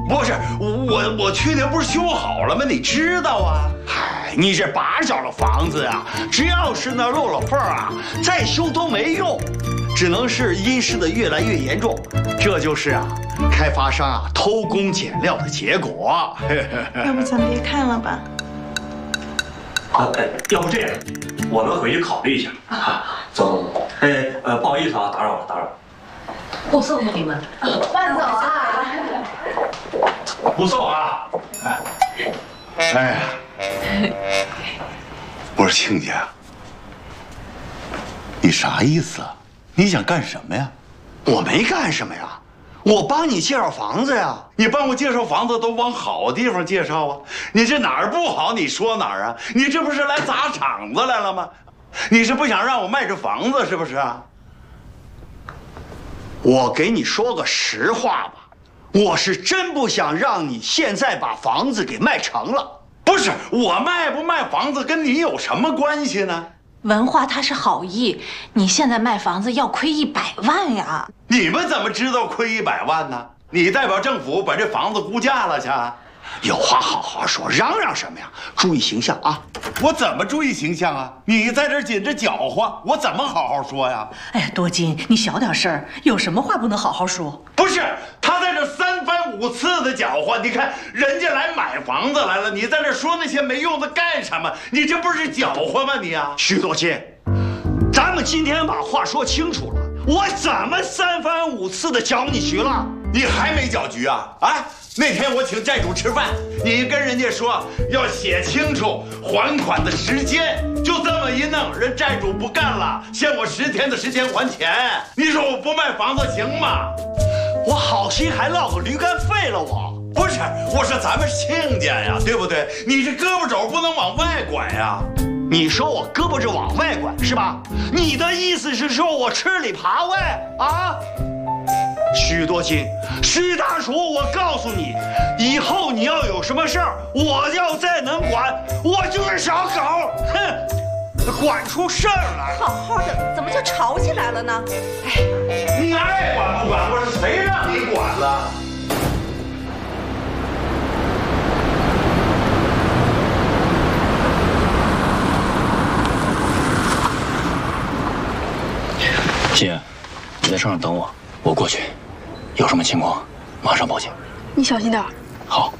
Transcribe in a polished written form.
不是我去年不是修好了吗？你知道啊？嗨，你这把角的房子啊，只要是那漏了缝啊，再修都没用，只能是阴湿的越来越严重。这就是啊，开发商啊偷工减料的结果。 要不咱别看了吧？ 要不这样，我们回去考虑一下啊。走。不好意思啊，打扰了。 我送送你们，慢走啊！ 不送啊！ 哎呀，我说亲家，你啥意思啊？你想干什么呀？我没干什么呀，我帮你介绍房子呀。你帮我介绍房子都往好地方介绍啊，你这哪儿不好你说哪儿啊？你这不是来砸场子来了吗？你是不想让我卖这房子是不是啊？我给你说个实话吧，我是真不想让你现在把房子给卖成了。不是我卖不卖房子跟你有什么关系呢？ 文化他是好意，你现在卖房子要亏100万呀！ 你们怎么知道亏100万呢？你代表政府把这房子估价了去？有话好好说，嚷嚷什么呀？注意形象啊！我怎么注意形象啊？你在这紧着搅和，我怎么好好说呀？ 哎呀，多金，你小点声，有什么话不能好好说？ 不是，他在这3番5次的搅和，你看人家来买房子来了，你在这说那些没用的干什么？你这不是搅和吗你啊？徐多金，咱们今天把话说清楚了，我怎么3番5次的搅你局了？你还没搅局啊？啊！那天我请债主吃饭，你跟人家说要写清楚还款的时间，就这么一弄，人债主不干了，限我10天的时间还钱。你说我不卖房子行吗？我好心还落个驴肝肺了我。不是，我说咱们亲家呀，对不对？你这胳膊肘不能往外拐呀。你说我胳膊肘往外拐是吧？你的意思是说我吃里扒外啊？许多金，徐大厨，我告诉你，以后你要有什么事儿，我要再能管，我就是小狗，哼，管出事儿来。 好好的，怎么就吵起来了呢？哎， 你爱管不管？我是谁让你管了？ 姐，你在车上等我，我过去。有什么情况，马上报警。 你小心点。 好。